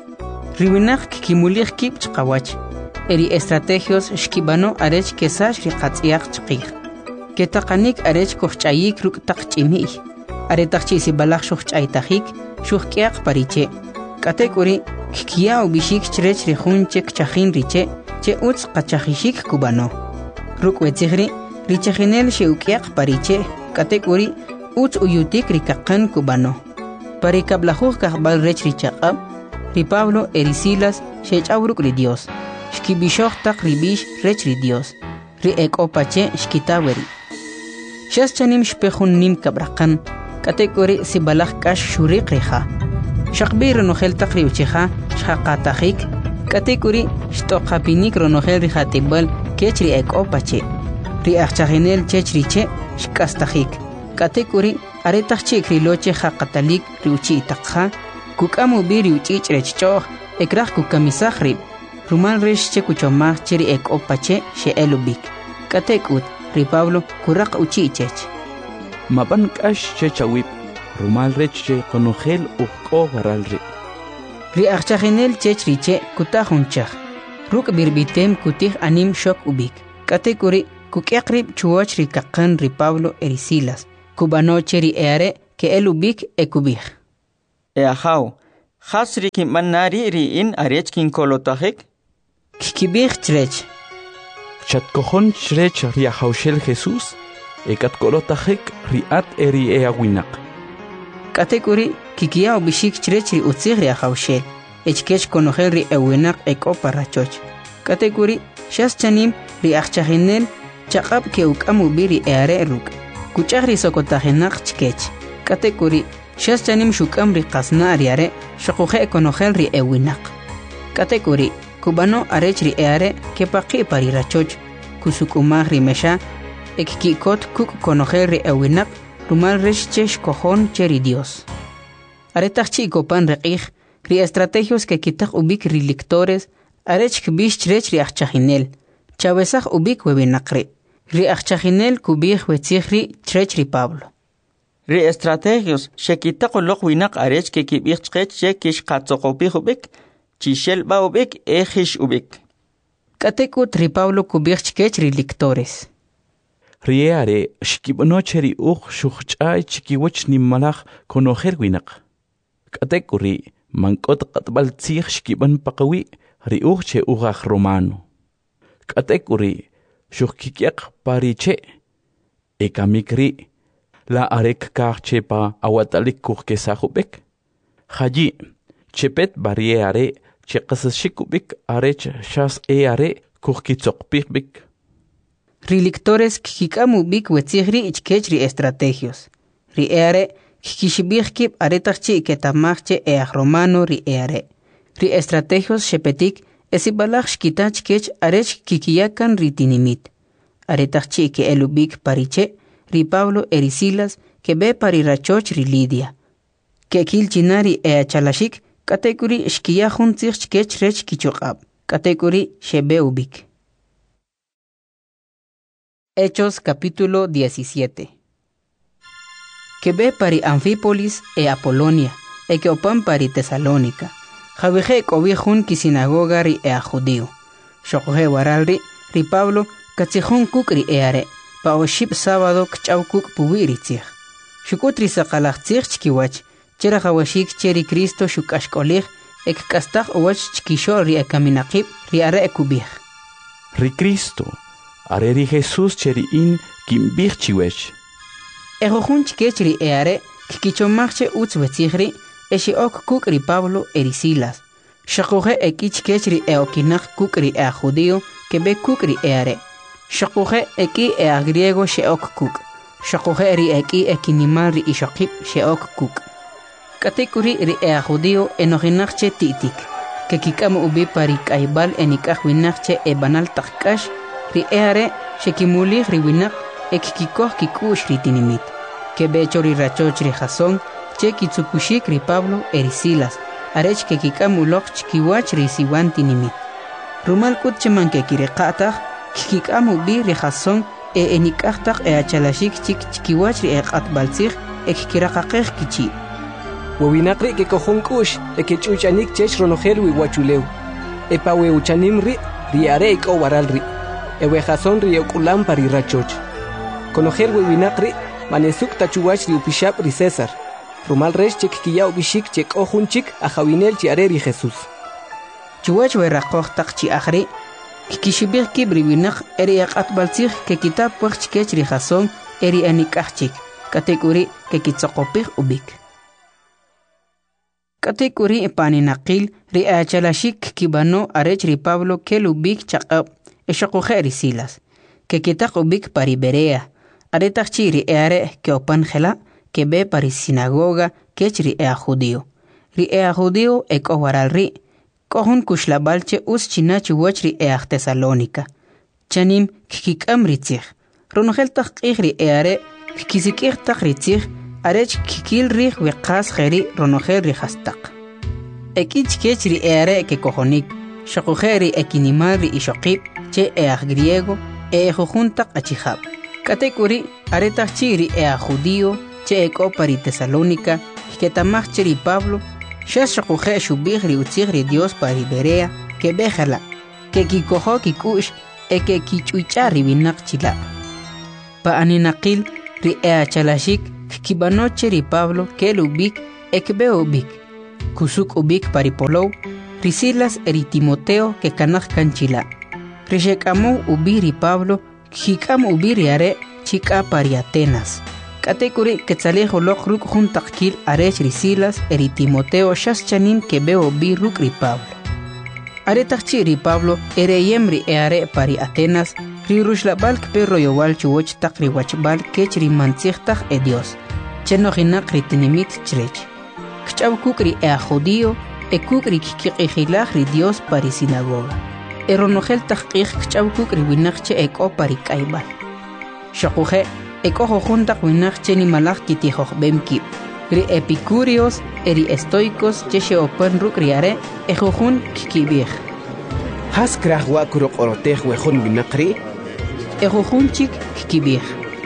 Riwinak kikimulich kib chqawach. Eri estrategios shkibano arech kesash ri qatziyaq chqij. Ketaqanik arech kohchayik ruk taqch'imij. Aretaqchi si balaj shuhch'aytajik shuhk'yaq pariche. Katekuri kikia ubishik chrech ri jun chek chajin riche che utz qachajishik kubano. Ruk wetzigri richajinel sheukiaq pariche katekuri utz uyutik ri kaqan kubano. Parikablajuj kahbal rech ri chaqab ri Pablo eri Silas shech'awruk ri Dios. Shkibishoj taq ribish rech ri Dios. Ri ekopache shkitaweri. Shas chanim shpejun nim kabraqan katekuri si balaj kash shuriq riha. Shaqbi ronojel taqri uchiha shaqatajik katekuri shtoqapinik ronojel rihatibal kechri ekopache ri achchaginel chechriche shkastajik katekuri aretachchik riloche haqatalik riuchi taqha kukamu biri uchich'rechchoh ekraj kukamisajri rumal resh chekuchomaj chiri ekopache sheelubik katekut ri Pablo kuraq uchichech Maban kash chechawip rumal reche konojel uqo waralri. Ri achchaginel chechriche kutajunchaj. ruk birbitem kutih anim shok ubik. Katekuri kukiakrib chuoch ri kakan ri Pablo erisilas. Kubanoche ri eare ke el ubik ekubih. Eahaw, hasri kimanari ri in arech kin kolotajek? Kikibih chrech. Chatkojon chrech riahaushel Jesús, ekatkolotahek riat eri eawinak. Katekuri kikia ubishik chrech ri utzig riahaushel. Echkech konohel ri ewinak eko parachoch. Katekuri shas chanim ri achchahinel chaqab ke ukamu biri eare ruk. Kuchag ri sokotahinak chkech. Katekuri shas chanim shukam ri qasna ariare shakuhe konohel ri ewinak. Katekuri kubano arech ri eare ke paqi parirachoch kusukumag ri mesha ekkikot kuk konohel ri ewinak rumal resh chesh kojon cheri Dios. Aretach chikopan reqih ri estrategios que kitak ubik ri lectores arech kbish chrech ri achchahinel chavesaj ubik webinakri ri achchahinel kubih wetzihri chrech ri Pablo. Ri estrategios shekitaqoloq winak arech ke kibich chqech che kish qatzokopih ubik chishel ba ubik ejish ubik. Katekut ri Pablo kubih chkech ri lectores. Riare shkibonoche ri shuchchay chikiwach nimmalaj konojer winak. Katekuri mankot qatbal tzih shkiban paqawi ri che ugaj romano. Katekuri shukkikiak pariche ekamikri la arek karche pa awatalik kurkesahubek. Haji chepet barriere che qasashikubik arech shas are kurkitzokpikbik. Ri lectores kikamu bik wetzihri ichkech ri estrategios. Ri eare kikishibihkib aretachchi ketamachche eaj romano ri eare. Ri estrategios shepetik esibalaj shkitach kech arech kikiyakan ri tinimit. Aretachchi ke elubik pariche ri Pablo erisilas ke be parirachoch ri Lidia. Ke kilchinari chalashik katekuri shkiyahun tzich kech rech kichokab. Katekuri shebe ubik. Hechos capítulo 17. Que ve pari Anfípolis e Apolonia, e que opan pari Tesalónica. Javije cobijun ki sinagoga ri e a judío. Shokoje waralri, ri Pablo, katzijun kuk ri eare, pa oship sábado kchaw kuk puwiri tzich. Shukutri sakalach tzich chkiwach, chera jawashik cheri Cristo shukashkolich, ek kastaj owach chkishol ri e kaminakib, ri are e kubij. Ri Cristo, areri Jesús cheri in kimbich chiwech. Ejojun chkech ri eare, kikichomachche utz wetzihri, eshi ok kuk ri Pablo erisilas. Shakoje eki chkech ri eokinak kuk ri ea judío, que be kuk ri eare. Shakoje eki ea griego she ok kuk. Shakoje ri eki ekinimal ri ishokip she ok kuk. Katekuri ri ea judío enoginakche titik. Que kikamu ubi pari kaibal enikaj winakche e banal takkash, ri eare shekimulih ri winak ekikikoh kikush ri tinimit. Que becho ri rachoch ri Jasón, che kitsukushik ri Pablo erisilas, arech que kikamulok chkiwach ri siwan tinimit. Rumal kutcheman que kireqatah, kikikamu bi ri Jasón e enikajtah e achalashik chik chkiwach ri eqatbaltzih ekkirakaqej kichi. Wawinakri que cojon kush e que chuchanik chech ronojel wiwachuleu. E pa weuchanim ri are iko waralri. E wejason ri okulam pari rachoch. Conojel wewinakri manesuk tachuwach ri upishap ri César. Rumal resh chek kiya ubishik chek ojun chik a jawinel chi are ri Jesús. Chuwach weraqoj tak chi akhri, kikishibir kibri winak eri aqatbaltzih que kitab puech chkech ri Jasón eri anikachik, katekuri que kitzokopih ubik. Katekuri paninaqil ri achalashik kibano arech ri Pablo kel ubik chaqab eshakoje erisilas, que kitak ubik pari Berea, aretachchi ri eare que opan jela, que be pari sinagoga kech ri ea judío. Ri ea judío ek owaral ri, kohun kushlabalche us chinachi wach ri ea Tesalónica. Chanim kikikam ritzich, ronogel taqih ri eare kikisikir tak ritzich, arech kikil ri weqas jeri ronogel ri hastak. Ekich kech ri eare ke kohonik, shakujeri ekinimal ri ishokip, che ea griego, jujuntak achihab. Katekuri aretachchi ri ea judío, che eko pari Tesalónica, que tamach ri Pablo, shas shakuje shubih ri utzig ri Dios pari Berea, que bejala, que kikojo kikush eke kichucha ribinak chila. Pa aninakil ri chalashik kibanoche ri Pablo kel ubik ekbe ubik. Kusuk ubik paripolou ri Silas eri Timoteo que kanak kanchila. Rishekamu ubi ri Pablo kikam ubi ri are chika pari Atenas. Katekuri quetzalejo lok ruk juntakil arech ri Silas eri Timoteo shas chanin que beo ubi ruk ri Pablo. Are takchi ri Pablo ere yemri are pari Atenas ri rushlabalk perro yowal chuwoch tak ri wachbal kech ri mantzihtak e Dios. Cheno hinak ri tinimit chrech. Kchaw kukri judío e kukri kikikilach ri Dios pari sinagoga. Eronogel takich kchaw kukri winakche eko pari kaibal. Shakuje eko juntak winakche ni malach kitihoj bemkip. Ri epicúreos eri estoicos cheshe open ruk riare ejojun kikibij. Has krach wa kurok orotej wejun winakri? Ejojun chik kikibij.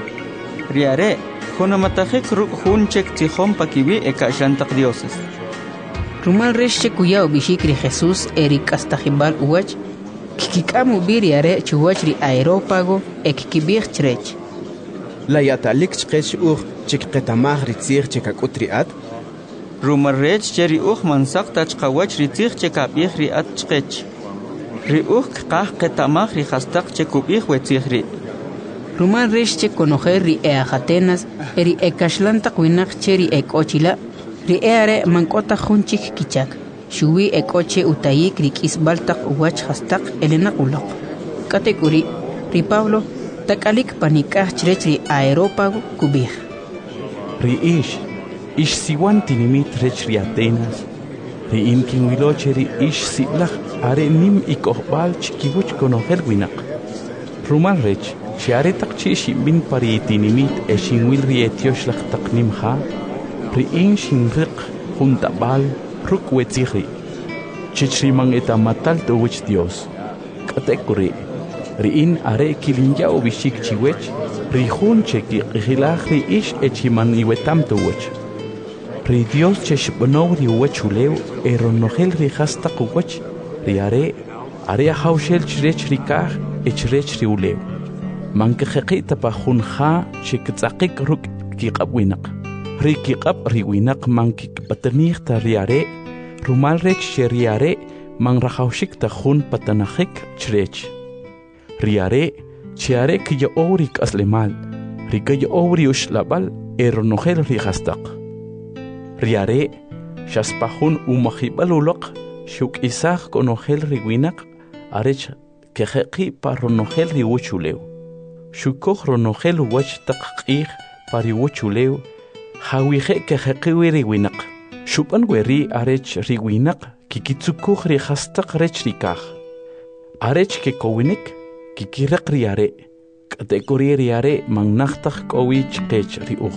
Riare, jonamatajek ruk jun chek tijom pakibi eka shantak dioses. Rumal reshe kuya obishikri Jesús eri kastajibal uwach, kikikamu biriare chuwach ri aerópago ekikibij chrech. La yatalik chkech chik ketamah ritzir chekakut riat? Rumarrech cheri mansak tachkawach ritzir chekabij riat chkech. Ri kah ketamah rihastak chekubij wetzir ri. Rumal reshe konojer ri Atenas eri ekashlantak winak cheri ekochila, ri are mankota junchik kichak. Shuwi ekoche utayik ri kisbaltak uwach hastak elena ulok. Katekuri ri Pablo takalik panikah chrech ri aerópago kubij. Ri ish siwan tinimit rech ri Atenas. Ri inkinwiloche ri ish sitlach are nim ikohbal chikibuch konohel winak. Rumal rech, si are takchi shimbin pari tinimit e shinwil ri etiosh lach taknim ha. Ri shinrik juntabal ruk wetzihri. Chichrimang etamatal to wich Dios. Katekuri. Ri are kilinja obishik chiwech. Ri jun cheki gilach ri ish echiman iwetam to wich. Ri Dios cheshbonow ri wechuleu eronogel ri hastak wich. Ri are haushel chrech ri kah echrech ri uleu. Mankejekita pa junja chektzakik ruk kiqabwinak. Ri kiqab ri winak mankik patanich ta riare. Rumal rech cheriare mangrahaushik ta jun patanajik chrech. Riare chiare kiyo ourik aslemal. Rikayo ouri ushlabal eronogel ri hastak. Riare shaspahun umahibalulok shuk isach konogel ri winak arech kejeki paronogel ri wuchuleu. Shukoj ronogel wach takqih pari wuchuleu. Hawije kejeki ri winak. Shupan weri arech ri winak kikitsukuj ri hastak rech rikaj. Arech ke kowinik kikiraq riare. Katekuri riare mangnachtak kowich kech riuj.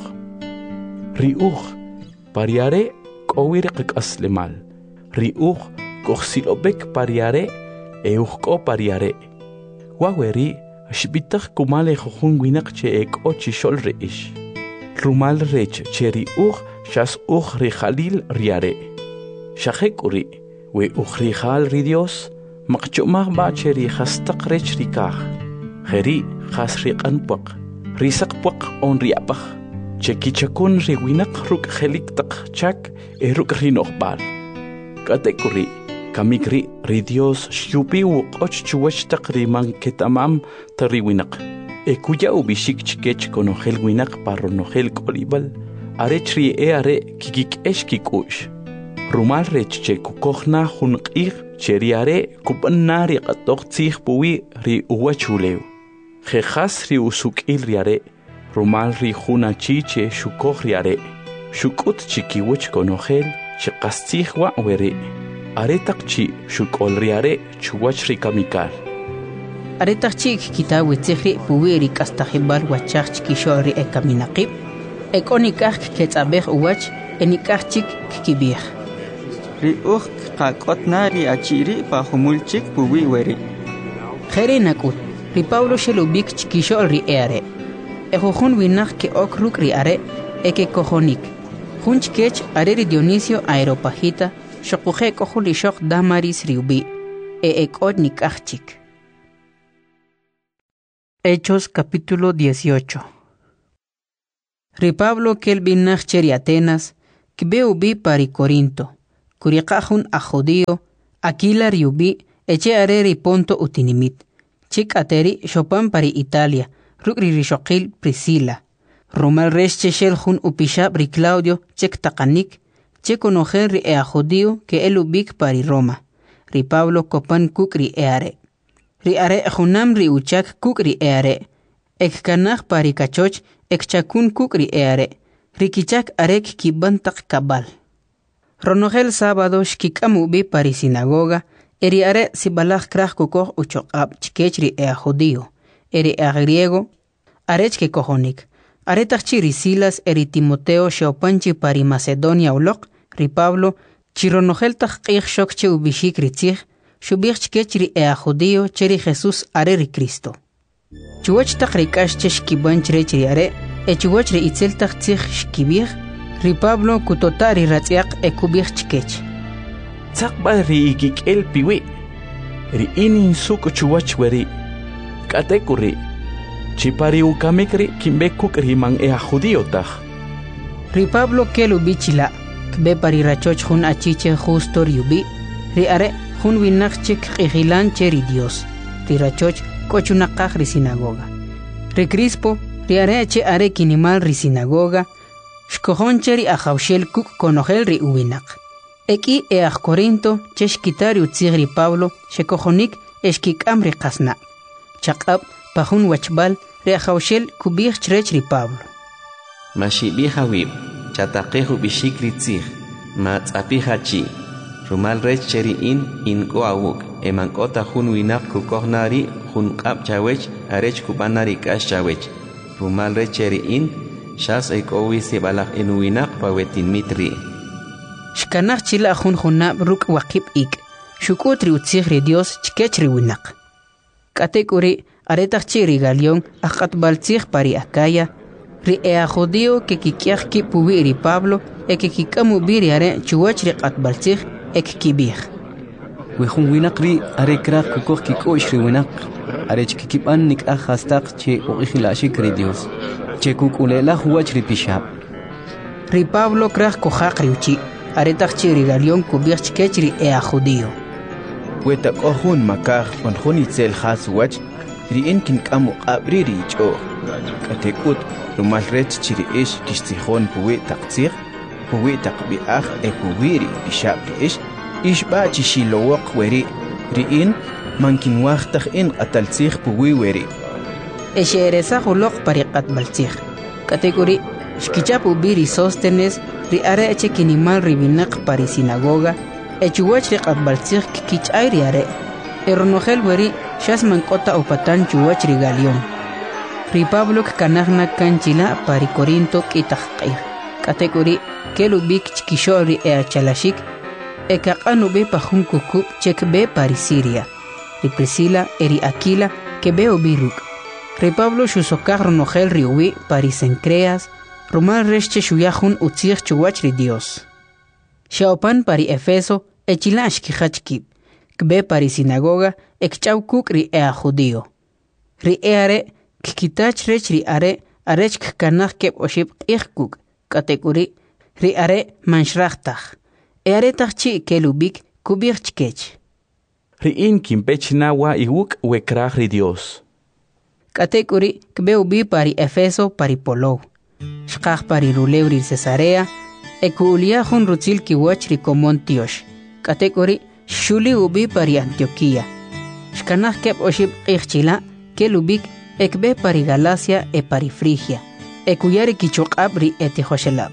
Riuj pariare kowirq aslemal. Riuj kohsilobek pariare euko pariare. Waweri shbitak kumale jojun winak che ek ochishol reish. Rumal rech cheri shas ri Jalil riare. Shajekuri we ri Jal ri Dios maqchumah ba cheri hastak rech rikaj. Jeri jas ri qanpaq. Risak paq on riapaj. Chekichakun ri winak ruk jeliktak chak ruk rinohbal. Katekuri kamikri ri Dios shupi uqoch chuwachtak ri manketamam tari winak. Ekuya ubishik chikech konogel winak paronogel kolibal. Arechri are kikik eshkikush. Rumal rech che kukohna junqih cheriare kupanari qatoqtzih puwi ri uwachuleu. Jejas ri usukil riare. Rumal ri junachi che shukoh riare. Shukut chikiwich konogel chiqastzih wa were. Aretakchi shukol riare chuwach ri kamikal. Aretakchi kitawitzihri puwi ri kastajibal wachach chikishol ri ekaminaqib. Ekonikaj ketzabej uwach enikajchik kikibij. Ri qakotna ri achiri pa humulchik puwi weri. Jere nakut, ri Pablo shelubik chikishol ri are. Ejojun winak ke ok ruk ri are eke kojonik. Junchkech are ri Dionisio Aeropagita shokuje kohuli shok Damaris ri ubi. ek'otnik achchik. Hechos capítulo 18. Ri Pablo kelbinach cheri Atenas, kbeubi pari Corinto, kuriqahun a judío, Aquila riubi, eche areri Ponto utinimit, chik ateri shopan pari Italia, rukri rishoqil Priscila, Romal resh cheshelhun upishab ri Claudio, chek takanik, chekonojen ri ea judío que elubik pari Roma, ri Pablo kopan kuk ri eare. Ri are junam ri uchak kuk ri eare, ek kanach pari kachoch ek chakun kuk ri eare, ri kichak arek kibantak kabal. Ronogel sábado shkikamu bi pari sinagoga, eri are sibalach krach kukoh uchokab chikech ri ea judío, eri ea griego, arech ke kohonik. Aretach ri Silas eri Timoteo sheopanchi pari Macedonia ulok, ri Pablo, chironogel tach qich shok che ubishik ri tzich, shubich chikech ri ea judío cheri Jesús are ri Cristo. Chuwach tach ri kash che shkibanch rech ri are, chuwach ri itzel tach tzich shkibich, ri Pablo kutotari ratziak ekubich chikech. Tzakba ri ikik el piwi. Ri inin suk chuwach weri. Katekuri. Chipari ukamikri kimbekuk ri man ea judío tach. Ri Pablo kelu bichila, kbe pari rachoch hun achiche justo riubi, ri are hun winach chik qijilan cheri Dios, ri rachoch kochunakaj ri sinagoga. Ri Crispo, ri are che are kinimal ri sinagoga, shkojon cheri ajaushel kuk konogel ri uwinak. Eki eaj Corinto che shkitari utzig ri Pablo, shekojonik eshkikam ri kasna. Chakab pahun wachbal ri ajaushel kubich chrech ri Pablo. Mashibija wib, chatakehu bishik ri tzig, matzapija chi. Rumal rech cheri in goawuk, emankota hun winak kukohnari, hun kap chawech, arech kubanari kash chawech. Rumal rech cheri shas ekowi sebalak en winak pawetin mitri. Shkanach chila hun hunab ruk wakip ik, shukutri utzig ri Dios chikech ri winak. Katekuri aretach chiri galion akat baltzig pari Acaya, ri ea judío que kikiach ki pubi ri Pablo, e que kikamu biri are chuwach ri qat baltzig ek kibich. Wehun winak ri are krak kukoh kikosh ri winak, are chkikipan nik ahastak che uikhilashik ri Dios, che kukulela huwach ri pishab. Ri Pablo krak kohak ri uchi, aretach chiri galion kubich chikech ri ea judío. Wetak ohun makaj onhun itzel has wach, ri enkin kamu qabri ri icho. Katekut rumal rech chiri ish kishtijon puwi takzir, puwi takbiach e puwiri bishab ri ish ba chishilowok weri, ri in mankin wachtach in atalzir puwi weri. Eshereza hulok pariqat balzir. Kategori shkichapu biri Sóstenes, ri are eche kinimal ribinak pari sinagoga, echuwach ri qat balzir kikich ay ri are. Eronogel weri shas mankota upatan chuwach ri galion. Ri Pablo kanagna kanchila pari Corinto kitaqqir. Kategori kelubik chkisho ri ea chalashik, ekaqanu be pahun kukup chek be pari Siria. Ri Priscila eri Aquila que beo biruk. Ri Pablo shusokaj ronogel ri uwi pari Cencreas, rumal resche shuyahun utzig chuwach ri Dios. Shaopan pari Efeso echilash kijachkib, kbe pari sinagoga ekchaw kuk ri ea judío. Ri eare kikitach rech ri are arech kanach keb oshib ikhkuk, kategori ri are manshrachtach. Eare tachchi kelubik kubich chkech. Ri in kimpech nawa iwuk wekrach ri Dios. Kategori kbeubi pari Efeso pari Polo. Shkach pari Rulew ri Cesarea, ekuulia hun rutzil kiwach ri Komon Tiosh. Kategori shuli ubi pari Antioquia. Shkanach keb oshib ikhchila kelubik ekbe pari Galacia e pari Frigia. Ekuyari kichokab ri Etihoshelab.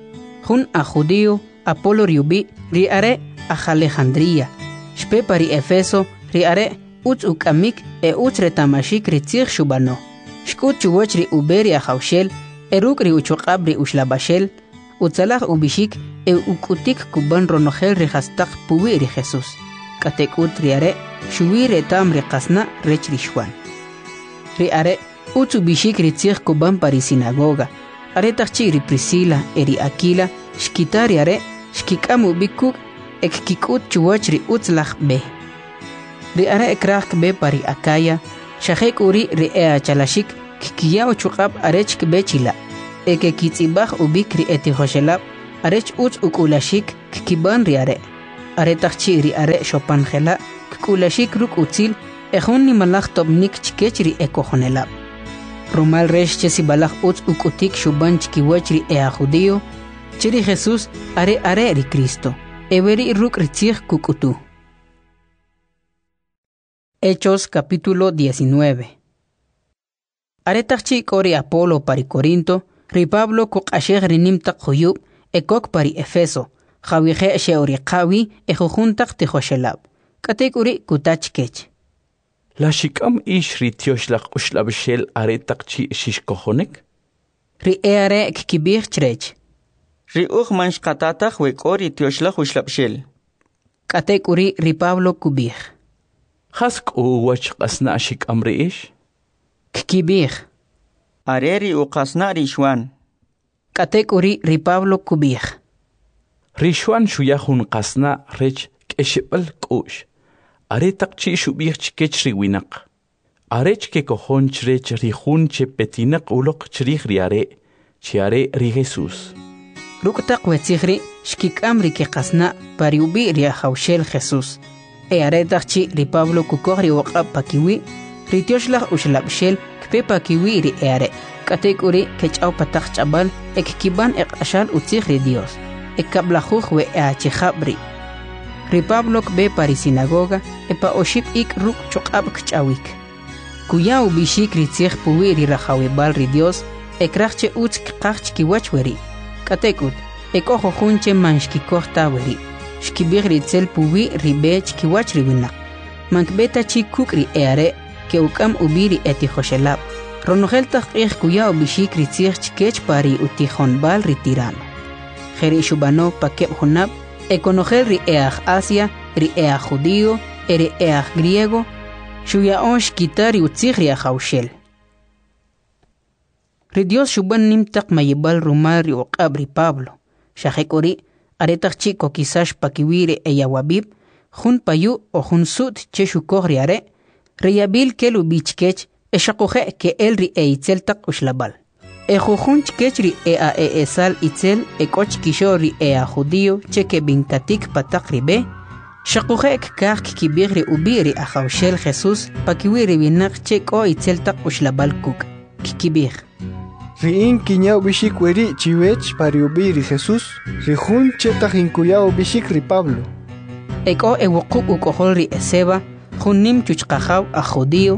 Hun a judío Apolo riubi ri are a Alejandría. Shpe pari Efeso ri are utz ukamik e utz retamashik ri tzig shubano. Shkut chuwach ri uberi a jaushel, eruk ri uchokab ri ushlabashel, utzalach ubishik e ukutik kuban ronogel ri hastak puwi ri Jesús. Katekut ri are shuwi retam ri kasna rech ri shwan. Ri are utz ubishik ri tzig kuban pari sinagoga. Are tachchi ri Priscila eri Aquila, shkitari are shkikamu bikuk ek kikut chuwach ri utzlach be. ri are krach be pari Acaya shahek uri ri chalashik kiya chuqab arech be chila eke kitzibaj ubik ri etihoshelab arech uts ukulashik kiban ri are tachchi ri are shopanjela kulashik ruk utzil ejun ni malach tobnik chikech ri ekojonelab Romal resh chesi balach uts ukutik shuban chikiwach ri judío chiri Jesús are ri Cristo everi ruk ritzich kukutu. Hechos capítulo 19. Aretachchi kori Apolo pari Corinto ri Pablo kuk asheg rinimtak huyub ekok pari Efeso Jawihe sheori qawi ejujuntak tihoshelab katek uri kutachkech La shikam ish ri tioslach ushlabshel aretachchi shishkohonek ri are kibir chrech ri mansh qatatach wekori tioslach ushlabshel katek uri ri Pablo kubir Hask uwach qasna shikam ri ish kibir areri uqasna ri shwan katek uri ri Pablo kubir Rishwan shuyahun qasna rech keshibal kush aretachchi shubich chikech ri winak arech ke kohon chrech ri hun che petinak ulok chrich ri are chiare ri Jesus Ruktak wetzigri shkikam ri ke qasna pariubi ri hawshel Jesus aretachchi ri Pablo kukori waqab pakiwi ri tioshlach ushlabshel kpe pakiwi ri are katek uri kechau patak chabal ekkiban eqashal utzig ri Dios ekablajuj we achijabri ri Pablo be pari sinagoga epa oship ik ruk chuqab kchawik kuyau bishik ri tzig puwi ri rajawibal ri Dios ekrachche utz qachch kiwach weri katekut ekojo junche manshkikojta weri shkibig ri tzel puwi ri bech kiwach ri winak mankbeta chi kuk ri are ke ukam ubiri etihoshelab ronogel taqih kuyau bishik ri tzig chkech pari utijonbal ri tirano Jeri shubano pakeb honab ekonogel ri Asia ri judío ri griego shuya onsh kitari utzig ri hawshel ri Dios shuban nimtak mayibal rumar ri uqab ri Pablo shahekori aretachchi kokisash pakiwire yawabib jun payu o jun sut cheshukog ri are riyabil kelu bichkech eshakoje ke el ri itzeltak ushlabal Ejujun chkechri esal itzel ekoch kishori judío cheke binkatik patak ribe shakujek kak kibigri ubiri ahawshel Jesús pakiwiri binak cheko itzel tak ushlabal kuk kibig Riin kinyao bishik weri chiwech pari ubiri Jesús rijun chetak inkuyao bishik ri Pablo Eko ewukuk ukohol ri eseba junim chuchkajaw judío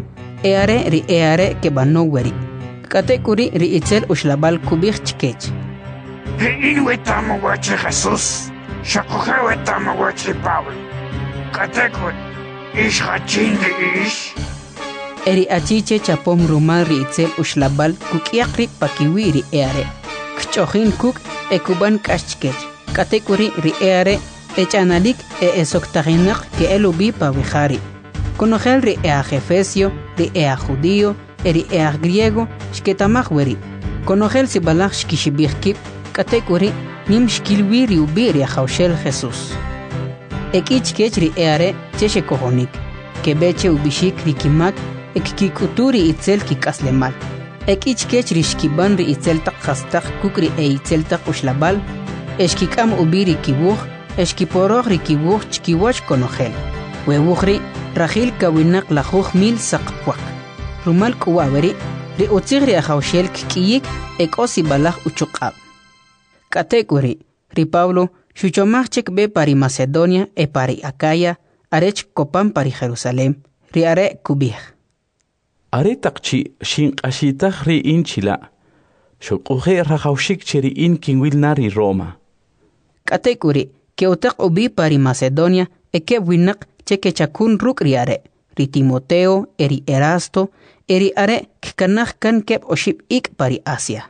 ri ke bano weri Katekuri ri itzel ushlabal kubich chkech. Riin wetamo wachi Jesús, shakuhe wetamo wachi Pablo. Katekuri, ish hachin ri ish. Eri achiche chapom rumal ri itzel ushlabal kukiak ri pakiwi ri are. Kchochin kuk ekuban kashchkech. Katekuri ri are echanalik esoktaginak ke elubi pawihari. Konogel ri Efesio, ri judío, eri griego shketamach weri konogel si balach shkishibirkip katekuri nim shkilwiri ubiri hawshel Jesús ekich kechri are cheshe kohonik kebeche ubishik rikimak ekkikuturi itzel kikaslemal ekich kechri shkiban ri itzel tak khastak kukri itzel tak ushlabal eshkikam ubiri kibuj eshkiporog ri kibuj chkiwach konogel wewujri rajil kawinak lajuj mil saqpwak Rumal kuwaweri ri utzig ri hawshel kiyik ekosi balach uchuqab katekuri ri Pablo shuchomach chek be pari Macedonia pari Acaya arech kopan pari Jerusalem ri are kubih aretachchi shinqashitach ri inchila shuquje rajawshik cheri in kinwilna ri Roma katekuri ke utaq ubi pari Macedonia eke winak cheke chakun ruk ri are ri Timoteo eri Erasto eri are kkanach kan kep oship ik pari Asia.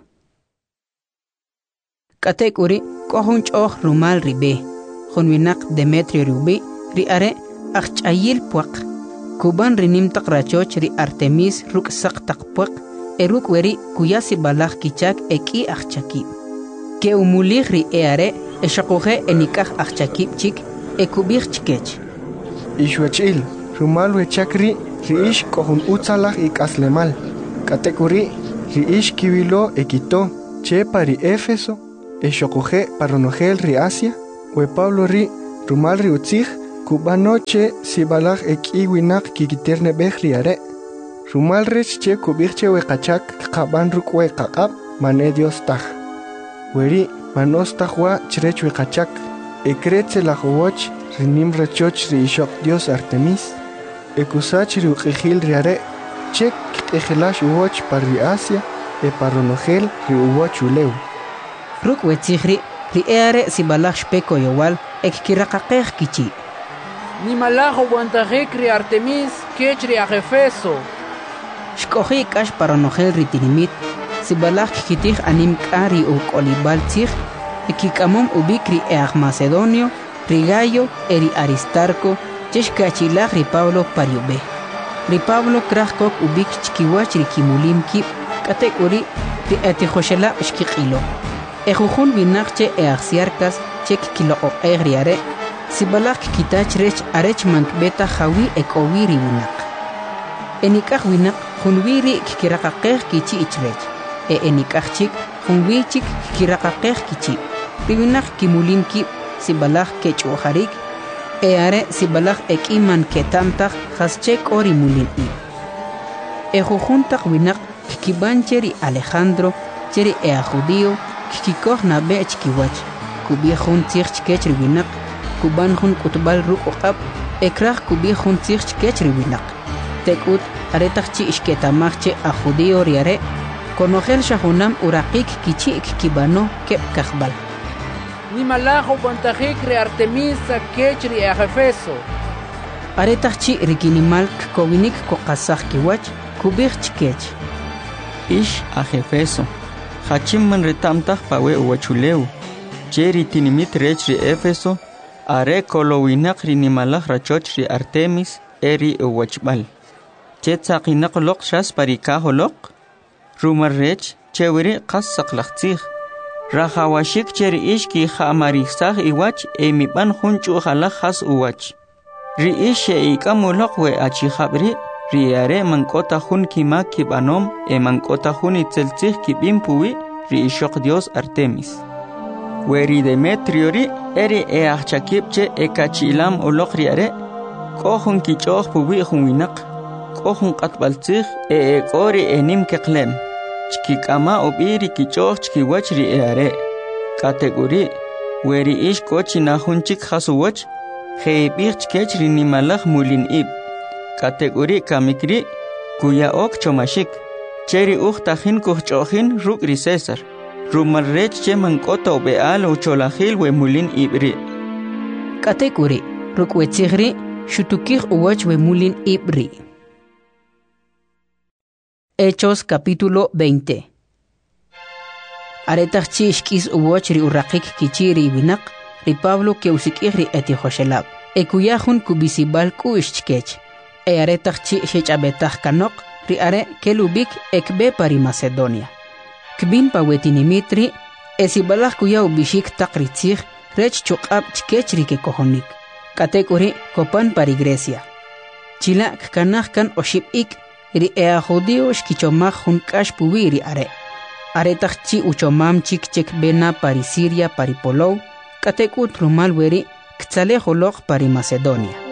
Katek uri kohun choch rumal ribe, junwinak Demetrio rubi ri are achchayil puak, kuban rinim tak rachoch ri Artemis ruk sak tak puak, eruk weri kuyasi balach kichak eki achchaki. Ke umulig ri are eshakoje enikach achchakip chik ekubich chikech. Ishwachil rumal wechakri riish kohun utsalaj ikaslemal. Katekuri riish kiwilo ekito che pari Éfeso eshokoje paronogel ri Asia we Pablo ri rumal ri utzij kubanoche sibalaj ekiwinak kikiterne bejri are. Rumal rech che kubirche we kachak kaban rukwe kakab mane Dios taj. Weri manos tajwa chrech we kachak ekretze la jowoch rinim rechoch ri ishok Dios Artemis. Ekusach ri ukijil ri are chek ejelash uwoch par ri Asia e paronogel ri uwoch uleu. Ruk wetzihri ri eare sibalaj shpeko yowal ek kirakakej kichi. Ni malajo guantajek ri Artemis kech ri Efeso. Shkoji kash paronogel ri tinimit sibalaj kitij anim kari u kolibal tzij ekikamom ubik ri eaj Macedonio ri Gayo eri Aristarco chesh kachilaj ri Pablo pariube. Ri Pablo krajkok ubik chkiwach ri kimulim kip katek uri ri etijoshela shkiqilo. Ejujun binakche eaxiarkas chek kilo o egriare sibalak kitach rech arech mankbeta jawi ekowiri winak. Enikaj winak junwiri kikirakakej kichi ichrech. Enikaj chik junwi chik kikirakakej kichi. Riwinak kimulim kip sibalak kechuharik eare sibalak ekiman ketamtak haschek ori mulin i. Ejujuntak winak kikibancheri Alejandro cheri judío kikikoh na bech kiwach kubiejun tzich kechri winak kuban hun kutbal ruqab ekraj kubiejun tzich kechri winak tekut aretach chi ishketamachche a judío riare konogel shahunam uraqik kichi kibano kep kahbal ni malajo guantajek ri Artemis kechri Efeso aretach chi rikinimal kowinik koqasaj kiwach kubiej chkech ish a Efeso Hachimman retamtaj pawe uwachuleu. Cheri tinimit rech ri Éfeso, are kolowinak ri nimalaj rachoch ri Artemis eri uwachbal. Chetzaqinak loq shas parikajo loq. Rumar rech chewiri qas saqlaqtzij. Rajawashik cheri ishki jamarijsaj iwach emiban junchu jalaj has uwach. Ri ish ikamu loq we achijabri Riare mankota jun kima kibanom mankota jun itzeltzij kibimpuwi ri ishok Dios Artemis. Weri Demetrio ri eri achakipche ekachilam olok riare kohun kichoj puwi jun winak kohun qatbaltzij ekori enim keqlem chkikama obiri kichoj chkiwach ri eare kategori weri ish kochina jun chik hasuwach jeibich chkech ri nimalaj mulin ib kategori kamikri kuya ok chomashik cheri tajin kuchojin rukri César rumarrech che mankota obeal ucholajil we mulin ibri kategori rukwechigri shutukij uwach we mulin ibri. Hechos capítulo 20. Aretach chi ishkis uwach ri uraqik kichiri winak ri Pablo ke usikij ri etijoshelab ekuyajun kubisibal ku ishchkech aretach chi shechabetaj kanok ri are kelubik ekbe pari Macedonia. Kbin pawetinimitri esibalaj kuya ubishik takritzij rech chuqab chkechri ke kohonik. Katekuri kopan pari Grecia. Chila kanaj kan oshibik ri judío shkichomaj jun kash puwi ri are. Aretach chi uchomam chik chek bena pari Siria pari Polou. Katekut rumal weri ktzale jolok pari Macedonia.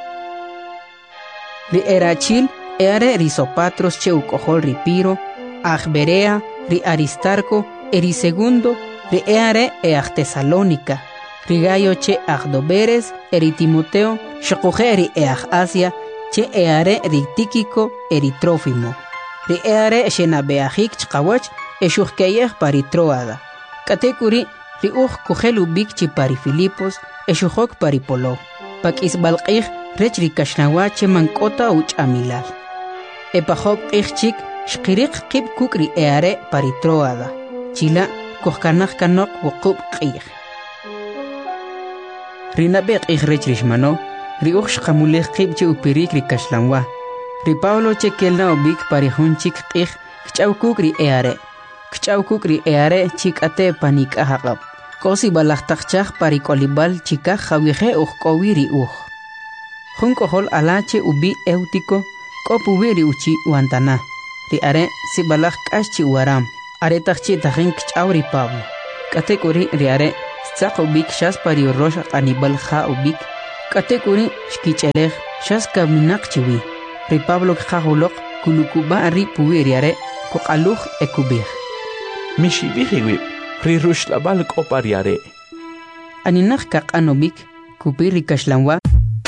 Ri erachil eare ri Sopatros che ukohol ri Piro, Berea, ri Aristarco, eri segundo, ri eare Tesalónica, ri Gayo che Doberes, eri Timoteo, shokoje ri Asia, che eare ri Tíquico, eri Trófimo, ri eare shenabeajik chqawach, eshuhkeyej pari Troada, katekuri ri kujelubik chi pari Filipos, eshuhok pari Polo, pakis balqij rech ri kashnawache mankota uch amilal. Epahok ichchik shqirik qib kukri eare pari Troada. Chila kohkanaj kanok wukub qij. Rinabek ij rech rishmano, ri shqamulej qib che upirik ri kashlanwa. Ri Pablo che kelna obik pari hunchik qij kchaw kukri eare. Kchaw kukri eare chik ate panik ahaqab. Kosi balajtakchaj pari kolibal chikaj jawije ujkowiri uj. Junko hol alache ubi eutico, kopubiri uchi wantana. Ri are si balak kashi waram. Are tachi tahin kchauri Pablo. Katekuri ri are stak ubik shas pari rosh anibal ha ubik. Katekuri shkichelech shas kaminak chiwi. Ri Pablo khahulok kulukuba ri puiri are kokaluch ekubir. Mishi bihiwib, ri rush labal kopariare. Aninach kak anobik, kupiri kashlanwa.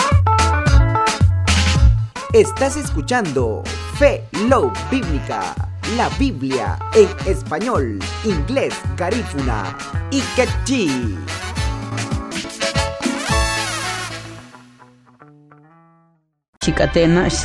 Estás escuchando Fe Love Bíblica, la Biblia en español, inglés, garífuna y quechí. Chikatena